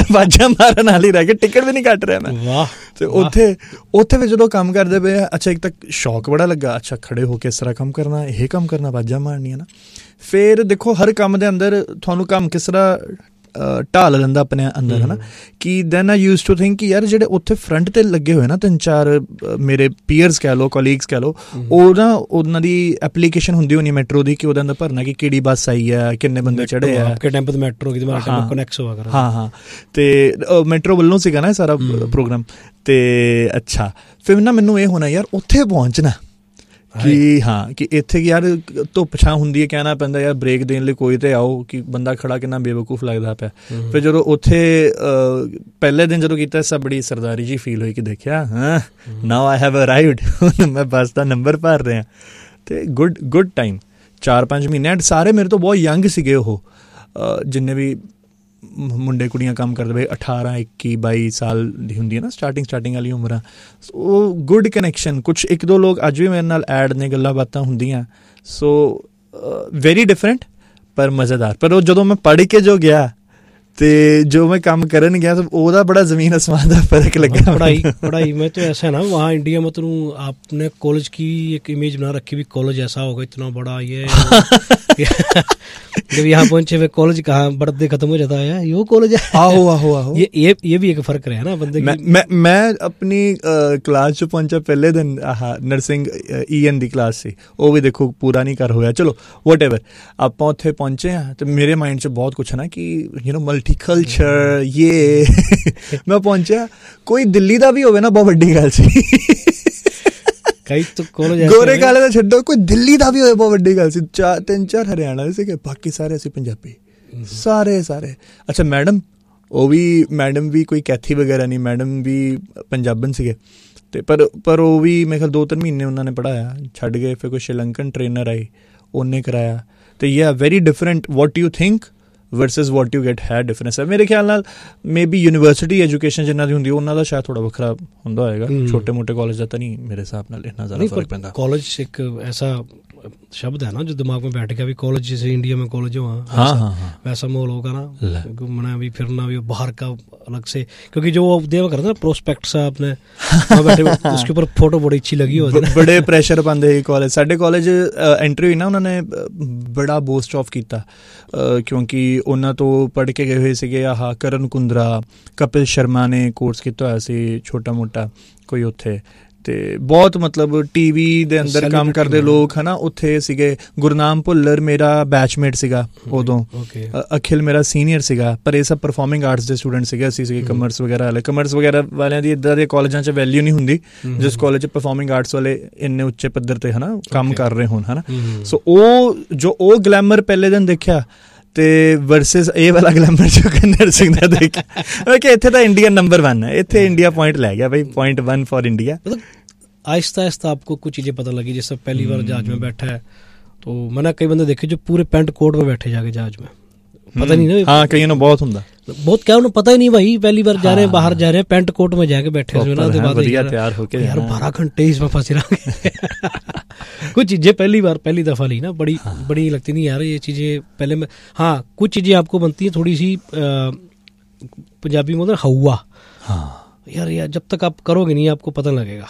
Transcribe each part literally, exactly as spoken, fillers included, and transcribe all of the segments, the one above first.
ਵਾਜਾਂ ਮਾਰਨ ਨਾਲ ਹੀ ਰਹਿ ਕੇ, ਟਿਕਟ ਵੀ ਨਹੀਂ ਕੱਟ ਰਿਹਾ ਮੈਂ। ਵਾਹ। ਤੇ ਉੱਥੇ ਉੱਥੇ ਵੀ ਜਦੋਂ ਕੰਮ ਕਰਦੇ ਪਏ, ਅੱਛਾ ਇੱਕ ਤਾਂ ਸ਼ੌਕ ਬੜਾ ਲੱਗਾ, ਅੱਛਾ ਖੜੇ ਹੋ ਕੇ ਇਸ ਤਰ੍ਹਾਂ ਕੰਮ ਕਰਨਾ, ਇਹ ਕੰਮ ਕਰਨਾ, ਵਾਜਾਂ ਮਾਰਨੀਆਂ ਨਾ। ਫਿਰ ਦੇਖੋ ਹਰ ਕੰਮ ਦੇ ਅੰਦਰ ਤੁਹਾਨੂੰ ਕੰਮ ਕਿਸ ਤਰ੍ਹਾਂ ਢਾਲ ਲੈਂਦਾ ਆਪਣੇ ਅੰਦਰ, ਹੈ ਨਾ, ਕਿ then I use to think ਕਿ ਯਾਰ ਜਿਹੜੇ ਉੱਥੇ ਫਰੰਟ 'ਤੇ ਲੱਗੇ ਹੋਏ ਨਾ ਤਿੰਨ ਚਾਰ ਮੇਰੇ ਪੀਅਰਸ ਕਹਿ ਲਓ, ਕੋਲੀਗਸ ਕਹਿ ਲਓ, ਉਹ ਨਾ ਉਹਨਾਂ ਦੀ ਐਪਲੀਕੇਸ਼ਨ ਹੁੰਦੀ ਹੋਣੀ ਮੈਟਰੋ ਦੀ, ਕਿ ਉਹਦੇ ਅੰਦਰ ਭਰਨਾ ਕਿ ਕਿਹੜੀ ਬੱਸ ਆਈ ਹੈ, ਕਿੰਨੇ ਬੰਦੇ ਚੜ੍ਹੇ ਆ, ਮੈਟਰੋ ਹਾਂ ਹਾਂ। ਅਤੇ ਮੈਟਰੋ ਵੱਲੋਂ ਸੀਗਾ ਨਾ ਸਾਰਾ ਪ੍ਰੋਗਰਾਮ। ਅਤੇ ਅੱਛਾ ਫਿਰ ਨਾ ਮੈਨੂੰ ਇਹ ਹੋਣਾ ਯਾਰ ਉੱਥੇ ਪਹੁੰਚਣਾ ਕਿ ਹਾਂ ਕਿ ਇੱਥੇ ਯਾਰ ਧੁੱਪ ਛਾਂ ਹੁੰਦੀ ਹੈ, ਕਹਿਣਾ ਪੈਂਦਾ ਯਾਰ ਬ੍ਰੇਕ ਦੇਣ ਲਈ ਕੋਈ ਤਾਂ ਆਓ, ਕਿ ਬੰਦਾ ਖੜਾ ਕਿੰਨਾ ਬੇਵਕੂਫ ਲੱਗਦਾ ਪਿਆ। ਫਿਰ ਜਦੋਂ ਉੱਥੇ ਪਹਿਲੇ ਦਿਨ ਜਦੋਂ ਕੀਤਾ ਸਭ ਬੜੀ ਸਰਦਾਰੀ ਜਿਹੀ ਫੀਲ ਹੋਈ, ਕਿ ਦੇਖਿਆ ਹਾਂ ਨਾਓ ਆਈ ਹੈਵ ਅਰਾਈਵਡ, ਹੁਣ ਮੈਂ ਬੱਸ ਦਾ ਨੰਬਰ ਭਰ ਰਿਹਾ। ਅਤੇ ਗੁੱਡ ਗੁੱਡ ਟਾਈਮ, ਚਾਰ ਪੰਜ ਮਹੀਨੇ। ਐਂਡ ਸਾਰੇ ਮੇਰੇ ਤੋਂ ਬਹੁਤ ਯੰਗ ਸੀਗੇ ਉਹ, ਜਿੰਨੇ ਵੀ ਮੁੰਡੇ ਕੁੜੀਆਂ ਕੰਮ ਕਰਦੇ ਪਏ, ਅਠਾਰਾਂ ਇੱਕੀ ਬਾਈ ਸਾਲ ਦੀ ਹੁੰਦੀ ਹੈ ਨਾ ਸਟਾਰਟਿੰਗ ਸਟਾਰਟਿੰਗ ਵਾਲੀ ਉਮਰਾਂ। ਉਹ ਗੁੱਡ ਕਨੈਕਸ਼ਨ, ਕੁਛ ਇੱਕ ਦੋ ਲੋਕ ਅੱਜ ਵੀ ਮੇਰੇ ਨਾਲ ਐਡ ਨੇ, ਗੱਲਾਂ ਬਾਤਾਂ ਹੁੰਦੀਆਂ। ਸੋ ਵੈਰੀ ਡਿਫਰੈਂਟ ਪਰ ਮਜ਼ੇਦਾਰ। ਪਰ ਉਹ ਜਦੋਂ ਮੈਂ ਪੜ੍ਹ ਕੇ ਜੋ ਗਿਆ ਅਤੇ ਜੋ मैं काम करन गया तो ਉਹਦਾ बड़ा ज़मीन आसमान का फ़र्क लगा। पढ़ाई पढ़ाई में तो ऐसा है ना, वहाँ इंडिया में तो आपने कॉलेज की एक इमेज बना रखी भी, कॉलेज ऐसा होगा इतना बड़ा ये जब यहाँ पहुँचे हुए कॉलेज कहाँ बढ़ते खत्म हो जाता है, यो कॉलेज है। आहो आहो आहो ये ये ये भी एक फ़र्क रहा ना बंदे। मैं मैं मैं अपनी क्लास च पहुँचा पहले दिन, आह नर्सिंग ई एन दी क्लास से, वो भी देखो पूरा नहीं कर होया, चलो वट एवर ਆਪਾਂ ਉੱਥੇ ਪਹੁੰਚੇ ਹਾਂ। ਅਤੇ ਮੇਰੇ ਮਾਇੰਡ 'ਚ ਬਹੁਤ ਕੁਛ ਹੈ ਨਾ, ਕਿ ਯੂ ਨੋ ਮਲਟੀਕਲਚਰ ਇਹ ਮੈਂ ਪਹੁੰਚਿਆ, ਕੋਈ ਦਿੱਲੀ ਦਾ ਵੀ ਹੋਵੇ ਨਾ ਬਹੁਤ ਵੱਡੀ ਗੱਲ ਸੀ। ਕਈ ਤਾਂ ਕਾਲਜ ਗੋਰੇ ਕਾਲੇ ਦਾ ਛੱਡੋ, ਕੋਈ ਦਿੱਲੀ ਦਾ ਵੀ ਹੋਵੇ ਬਹੁਤ ਵੱਡੀ ਗੱਲ ਸੀ। ਚਾਰ ਤਿੰਨ ਚਾਰ ਹਰਿਆਣਾ ਦੇ ਸੀਗੇ, ਬਾਕੀ ਸਾਰੇ ਅਸੀਂ ਪੰਜਾਬੀ, ਸਾਰੇ ਸਾਰੇ। ਅੱਛਾ ਮੈਡਮ, ਉਹ ਵੀ ਮੈਡਮ ਵੀ ਕੋਈ ਕੈਥੀ ਵਗੈਰਾ ਨਹੀਂ, ਮੈਡਮ ਵੀ ਪੰਜਾਬਣ ਸੀਗੇ। ਅਤੇ ਪਰ ਪਰ ਉਹ ਵੀ ਮੇਰੇ ਖਿਆਲ ਦੋ ਤਿੰਨ ਮਹੀਨੇ ਉਹਨਾਂ ਨੇ ਪੜ੍ਹਾਇਆ, ਛੱਡ ਗਏ। ਫਿਰ ਕੋਈ ਸ਼੍ਰੀਲੰਕਨ ਟ੍ਰੇਨਰ ਆਈ, ਉਹਨੇ ਕਰਾਇਆ। ਅਤੇ ਯਾ very different what you think versus what you get ਹੈ ਡਿਫਰੈਂਸ ਹੈ। ਮੇਰੇ ਖਿਆਲ ਨਾਲ ਮੇ ਬੀ ਯੂਨੀਵਰਸਿਟੀ ਐਜੂਕੇਸ਼ਨ ਜਿਨ੍ਹਾਂ ਦੀ ਹੁੰਦੀ ਉਹਨਾਂ ਦਾ ਸ਼ਾਇਦ ਥੋੜ੍ਹਾ ਵੱਖਰਾ ਹੁੰਦਾ ਹੋਏਗਾ, ਛੋਟੇ ਮੋਟੇ ਕਾਲਜ ਦਾ ਤਾਂ ਨਹੀਂ ਮੇਰੇ ਹਿਸਾਬ ਨਾਲ ਇੰਨਾ ਜ਼ਿਆਦਾ ਫਰਕ ਪੈਂਦਾ। कॉलेज एक ऐसा शब्द है ना जो दिमाग में बैठ गया भी, कॉलेज जैसे इंडिया में कॉलेज हो, हाँ हाँ हाँ वैसा माहौल होगा ना, घूमना भी फिरना भी बाहर का अलग से, क्योंकि जो देवा करते ना प्रोस्पेक्ट सा आपने बैठे उसके ऊपर फोटो बड़ी अच्छी लगी हो, बड़े प्रेशर पाते ही कॉलेज। साडे कॉलेज एंट्री हुई ना, उन्होंने बड़ा बोस्ट ऑफ किया, क्योंकि उन्होंने तो पढ़ के गए हुए सीगे आह करण कुंद्रा, कपिल शर्मा ने कोर्स किया होया सी छोटा मोटा कोई उत्थे। ਅਤੇ ਬਹੁਤ ਮਤਲਬ ਟੀ ਵੀ ਦੇ ਅੰਦਰ ਕੰਮ ਕਰਦੇ ਲੋਕ ਹੈ ਨਾ ਉੱਥੇ ਸੀਗੇ। ਗੁਰਨਾਮ ਭੁੱਲਰ ਮੇਰਾ ਬੈਚਮੇਟ ਸੀਗਾ ਉਦੋਂ, ਅਖਿਲ ਮੇਰਾ ਸੀਨੀਅਰ ਸੀਗਾ, ਪਰ ਇਹ ਸਭ ਪਰਫੋਰਮਿੰਗ ਆਰਟਸ ਦੇ ਸਟੂਡੈਂਟ ਸੀਗੇ। ਅਸੀਂ ਸੀਗੇ ਕਮਰਸ ਵਗੈਰਾ ਵਾਲੇ। ਕਮਰਸ ਵਗੈਰਾ ਵਾਲਿਆਂ ਦੀ ਇੱਦਾਂ ਦੇ ਕਾਲਜਾਂ 'ਚ ਵੈਲਿਊ ਨਹੀਂ ਹੁੰਦੀ, ਜਿਸ ਕਾਲਜ 'ਚ ਪਰਫੋਰਮਿੰਗ ਆਰਟਸ ਵਾਲੇ ਇੰਨੇ ਉੱਚੇ ਪੱਧਰ 'ਤੇ ਹੈ ਨਾ ਕੰਮ ਕਰ ਰਹੇ ਹੋਣ, ਹੈ ਨਾ। ਸੋ ਉਹ ਜੋ ਉਹ ਗਲੈਮਰ ਪਹਿਲੇ ਦਿਨ ਦੇਖਿਆ, ਅਤੇ ਵਰਸਿਸ ਇਹ ਵਾਲਾ ਗਲੈਮਰ ਜੋ ਕੰਨੜ ਸਿੰਘ ਦਾ ਦੇਖਿਆ ਕਿ ਇੱਥੇ ਤਾਂ ਇੰਡੀਆ ਨੰਬਰ ਵਨ ਹੈ, ਇੱਥੇ ਇੰਡੀਆ ਪੁਆਇੰਟ ਲੈ ਗਿਆ ਬਈ, point one for India. Aahista Aahista आपको कुछ चीज़ें पता लगी। जैसे पहली बार जहाज में बैठा है तो मैंने कई बंदे देखे जो पूरे पेंट कोट में बैठे जाके जहाज में, पता नहीं ना। हाँ कई ना बहुत होंगे, बहुत क्या उन्हें पता ही नहीं भाई, पहली बार जा रहे हैं बाहर जा रहे हैं पेंट कोट में जाके बैठे हुए ना, तैयार होके यार बारह घंटे इसमें फंसे रहे। कुछ चीज़ें पहली बार पहली दफ़ा ली ना, बड़ी बड़ी लगती नहीं यार ये चीज़ें पहले में। हाँ कुछ चीज़ें आपको बनती हैं थोड़ी सी पंजाबी में होता है हवा, यार यार जब तक आप करोगे नहीं आपको पता लगेगा।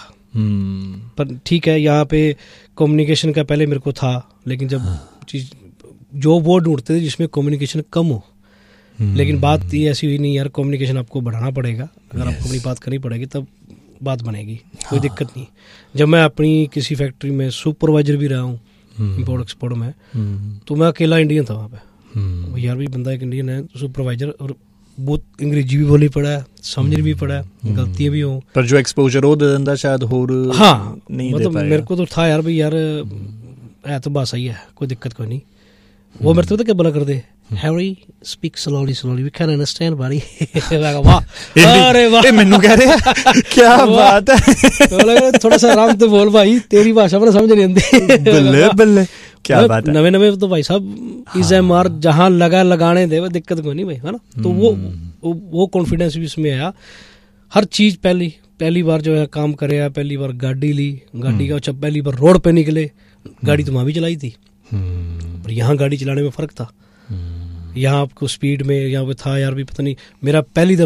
पर ठीक है, यहाँ पे कम्युनिकेशन का पहले मेरे को था, लेकिन जब चीज़ जो वो ढूंढते थे जिसमें कम्युनिकेशन कम हो, लेकिन बात ये ऐसी हुई नहीं यार, कम्युनिकेशन आपको बढ़ाना पड़ेगा, अगर आपको अपनी बात करनी पड़ेगी तब बात बनेगी, कोई दिक्कत नहीं। जब मैं अपनी किसी फैक्ट्री में सुपरवाइजर भी रहा हूँ इम्पोर्ट एक्सपोर्ट में, तो मैं अकेला इंडियन था वहाँ पे। यार भी बंदा एक इंडियन है सुपरवाइजर, और बहुत अंग्रेजी भी बोली पड़ा है, समझ भी पड़ा है, गलतियाँ भी हों, पर जो एक्सपोजर हो दे देंदा शायद होर हाँ नहीं मतलब दे मेरे को तो था यार भाई यार है तो बात सही है, कोई दिक्कत कोई नहीं। वो मेरे तो क्या बोला कर दे, Harry speak slowly slowly we can understand बारी। वाह अरे वाह मैनू कह रहे हैं क्या बात है, थोड़ा सा आराम से बोल भाई, तेरी भाषा में समझ नहीं आती। बल्ले बल्ले क्या बात है। नवे नवे तो भाई साहब इज एम आर जहाँ लगा लगाने दे दिक्कत कोई नहीं भाई, है ना। तो वो वो कॉन्फिडेंस भी इसमें आया। हर चीज़ पहली पहली बार जो है काम करे, पहली बार गाड़ी ली, गाड़ी का जब पहली बार रोड पे निकले, गाड़ी तो वहाँ भी चलाई थी, पर यहाँ गाड़ी चलाने में फ़र्क था। यहाँ आपको स्पीड में यहाँ पे था यार भी पता नहीं, मेरा पहली